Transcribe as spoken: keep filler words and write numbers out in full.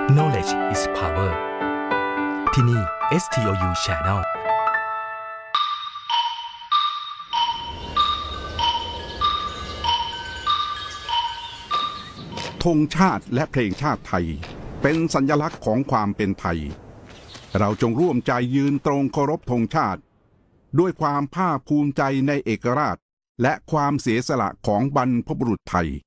Knowledge is power ที่นี่ เอส ที โอ ยู Channel ธงชาติและเพลงชาติไทยเป็นสัญลักษณ์ของความเป็นไทยเราจงร่วมใจยืนตรงเคารพธงชาติด้วยความภาคภูมิใจในเอกราชและความเสียสละของบรรพบุรุษไทย